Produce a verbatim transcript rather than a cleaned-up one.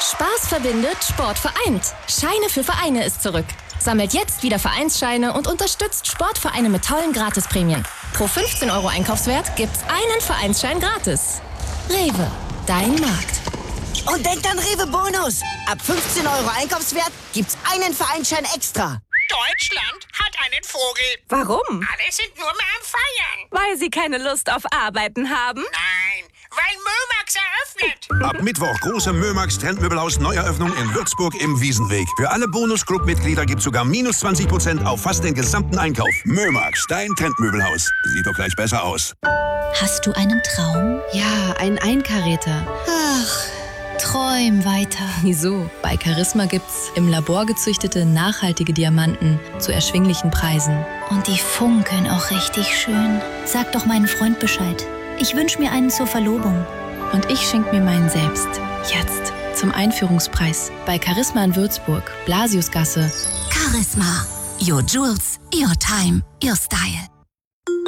Spaß verbindet, Sport vereint. Scheine für Vereine ist zurück. Sammelt jetzt wieder Vereinsscheine und unterstützt Sportvereine mit tollen Gratisprämien. Pro fünfzehn Euro Einkaufswert gibt's einen Vereinsschein gratis. Rewe, dein Markt. Und denkt an Rewe Bonus. Ab fünfzehn Euro Einkaufswert gibt's einen Vereinsschein extra. Deutschland hat einen Vogel. Warum? Alle sind nur mehr am Feiern. Weil sie keine Lust auf Arbeiten haben? Nein, weil Mömax eröffnet. Ab Mittwoch große Mömax Trendmöbelhaus Neueröffnung in Würzburg im Wiesenweg. Für alle Bonus-Club-Mitglieder gibt's sogar minus zwanzig Prozent auf fast den gesamten Einkauf. Mömax, dein Trendmöbelhaus. Sieht doch gleich besser aus. Hast du einen Traum? Ja, ein Einkaräter. Ach, träum weiter. Wieso? Bei Charisma gibt's im Labor gezüchtete, nachhaltige Diamanten zu erschwinglichen Preisen. Und die funkeln auch richtig schön. Sag doch meinen Freund Bescheid. Ich wünsche mir einen zur Verlobung. Und ich schenk mir meinen selbst. Jetzt. Zum Einführungspreis. Bei Charisma in Würzburg. Blasiusgasse. Charisma. Your jewels, your time, your style.